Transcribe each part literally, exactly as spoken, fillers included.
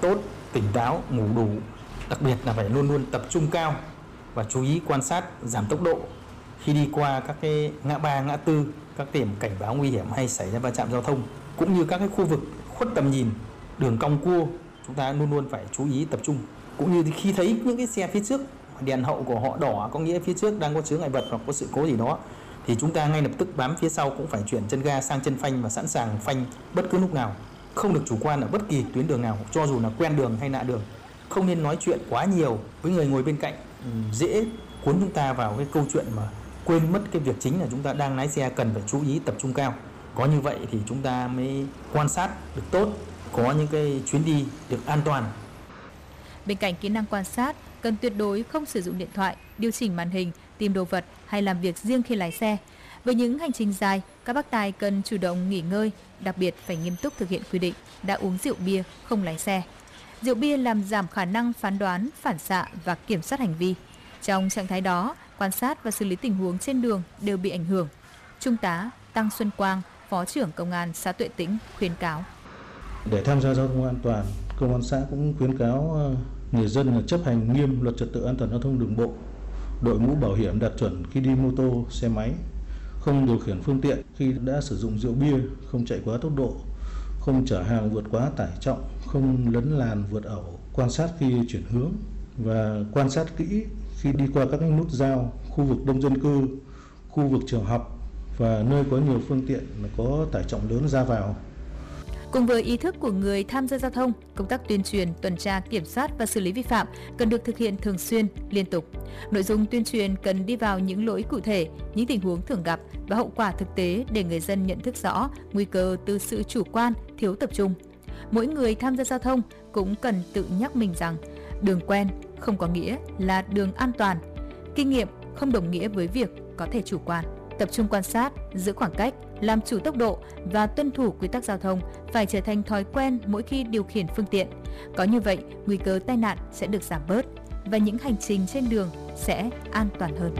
tốt, tỉnh táo, ngủ đủ. Đặc biệt là phải luôn luôn tập trung cao và chú ý quan sát, giảm tốc độ khi đi qua các cái ngã ba, ngã tư, các điểm cảnh báo nguy hiểm hay xảy ra va chạm giao thông, cũng như các cái khu vực khuất tầm nhìn, đường cong cua, chúng ta luôn luôn phải chú ý tập trung. Cũng như khi thấy những cái xe phía trước đèn hậu của họ đỏ, có nghĩa phía trước đang có chướng ngại vật hoặc có sự cố gì đó, thì chúng ta ngay lập tức bám phía sau, cũng phải chuyển chân ga sang chân phanh và sẵn sàng phanh bất cứ lúc nào. Không được chủ quan ở bất kỳ tuyến đường nào, cho dù là quen đường hay lạ đường. Không nên nói chuyện quá nhiều với người ngồi bên cạnh, dễ cuốn chúng ta vào cái câu chuyện mà quên mất cái việc chính là chúng ta đang lái xe cần phải chú ý tập trung cao. Có như vậy thì chúng ta mới quan sát được tốt, có những cái chuyến đi được an toàn. Bên cạnh kỹ năng quan sát, cần tuyệt đối không sử dụng điện thoại, điều chỉnh màn hình, tìm đồ vật hay làm việc riêng khi lái xe. Với những hành trình dài, các bác tài cần chủ động nghỉ ngơi, đặc biệt phải nghiêm túc thực hiện quy định đã uống rượu bia không lái xe. Rượu bia làm giảm khả năng phán đoán, phản xạ và kiểm soát hành vi. Trong trạng thái đó, quan sát và xử lý tình huống trên đường đều bị ảnh hưởng. Trung tá Tăng Xuân Quang, Phó trưởng Công an xã Tuệ Tĩnh khuyến cáo. Để tham gia giao thông an toàn, Công an xã cũng khuyến cáo người dân là chấp hành nghiêm luật trật tự an toàn giao thông đường bộ, đội mũ bảo hiểm đạt chuẩn khi đi mô tô, xe máy, không điều khiển phương tiện khi đã sử dụng rượu bia, không chạy quá tốc độ, không chở hàng vượt quá tải trọng, không lấn làn vượt ẩu, quan sát khi chuyển hướng và quan sát kỹ khi đi qua các nút giao, khu vực đông dân cư, khu vực trường học và nơi có nhiều phương tiện có tải trọng lớn ra vào. Cùng với ý thức của người tham gia giao thông, công tác tuyên truyền, tuần tra, kiểm soát và xử lý vi phạm cần được thực hiện thường xuyên, liên tục. Nội dung tuyên truyền cần đi vào những lỗi cụ thể, những tình huống thường gặp và hậu quả thực tế để người dân nhận thức rõ nguy cơ từ sự chủ quan, thiếu tập trung. Mỗi người tham gia giao thông cũng cần tự nhắc mình rằng đường quen không có nghĩa là đường an toàn. Kinh nghiệm không đồng nghĩa với việc có thể chủ quan. Tập trung quan sát, giữ khoảng cách, làm chủ tốc độ và tuân thủ quy tắc giao thông phải trở thành thói quen mỗi khi điều khiển phương tiện. Có như vậy, nguy cơ tai nạn sẽ được giảm bớt và những hành trình trên đường sẽ an toàn hơn.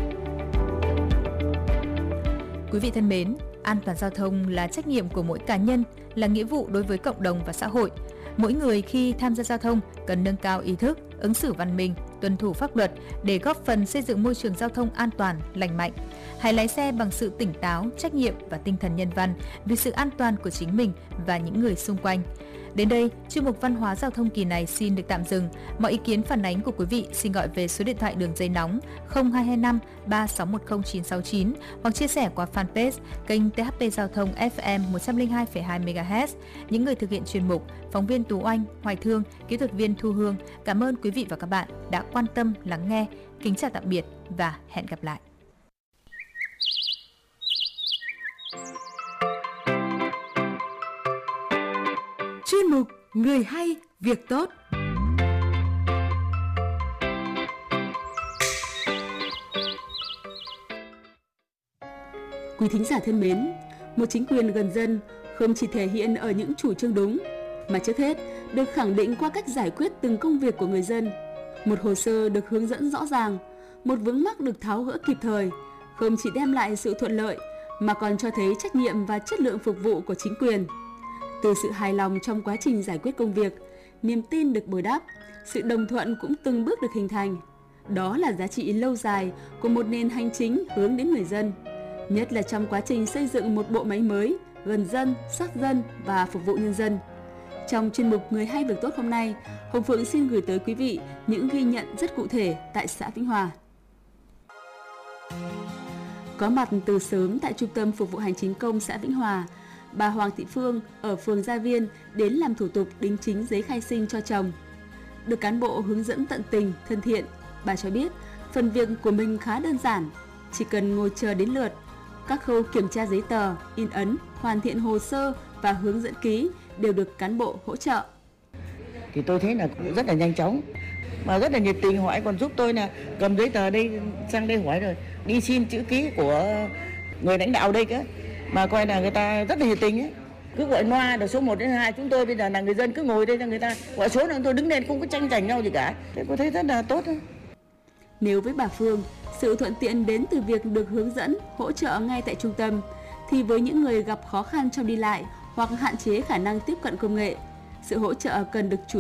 Quý vị thân mến, an toàn giao thông là trách nhiệm của mỗi cá nhân, là nghĩa vụ đối với cộng đồng và xã hội. Mỗi người khi tham gia giao thông cần nâng cao ý thức, ứng xử văn minh, tuân thủ pháp luật để góp phần xây dựng môi trường giao thông an toàn, lành mạnh. Hãy lái xe bằng sự tỉnh táo, trách nhiệm và tinh thần nhân văn vì sự an toàn của chính mình và những người xung quanh. Đến đây, chuyên mục Văn hóa Giao thông kỳ này xin được tạm dừng. Mọi ý kiến phản ánh của quý vị xin gọi về số điện thoại đường dây nóng không hai hai năm ba sáu một không chín sáu chín hoặc chia sẻ qua fanpage kênh tê hát pê Giao thông ép em một trăm lẻ hai phẩy hai mê ga héc. Những người thực hiện chuyên mục, phóng viên Tú Oanh, Hoài Thương, kỹ thuật viên Thu Hương. Cảm ơn quý vị và các bạn đã quan tâm lắng nghe. Kính chào tạm biệt và hẹn gặp lại. Chuyên mục Người hay, việc tốt. Quý thính giả thân mến, một chính quyền gần dân không chỉ thể hiện ở những chủ trương đúng, mà trước hết được khẳng định qua cách giải quyết từng công việc của người dân. Một hồ sơ được hướng dẫn rõ ràng, một vướng mắc được tháo gỡ kịp thời, không chỉ đem lại sự thuận lợi mà còn cho thấy trách nhiệm và chất lượng phục vụ của chính quyền. Từ sự hài lòng trong quá trình giải quyết công việc, niềm tin được bồi đắp, sự đồng thuận cũng từng bước được hình thành. Đó là giá trị lâu dài của một nền hành chính hướng đến người dân, nhất là trong quá trình xây dựng một bộ máy mới, gần dân, sát dân và phục vụ nhân dân. Trong chuyên mục Người hay việc tốt hôm nay, Hồng Phượng xin gửi tới quý vị những ghi nhận rất cụ thể tại xã Vĩnh Hòa. Có mặt từ sớm tại Trung tâm Phục vụ Hành chính công xã Vĩnh Hòa, bà Hoàng Thị Phương ở phường Gia Viên đến làm thủ tục đính chính giấy khai sinh cho chồng. Được cán bộ hướng dẫn tận tình, thân thiện, bà cho biết phần việc của mình khá đơn giản, chỉ cần ngồi chờ đến lượt. Các khâu kiểm tra giấy tờ, in ấn, hoàn thiện hồ sơ và hướng dẫn ký đều được cán bộ hỗ trợ. Thì tôi thấy là cũng rất là nhanh chóng, mà rất là nhiệt tình. Hỏi còn giúp tôi là cầm giấy tờ đây sang đây hỏi rồi đi xin chữ ký của người lãnh đạo đây cơ, mà coi là người ta rất là nhiệt tình ấy. Cứ gọi loa được số một đến hai, chúng tôi bây giờ là người dân cứ ngồi đây cho người ta gọi số là tôi đứng lên, không có tranh giành nhau gì cả. Thế tôi thấy rất là tốt thôi. Nếu với bà Phương, sự thuận tiện đến từ việc được hướng dẫn, hỗ trợ ngay tại trung tâm, thì với những người gặp khó khăn trong đi lại hoặc hạn chế khả năng tiếp cận công nghệ, sự hỗ trợ cần được chủ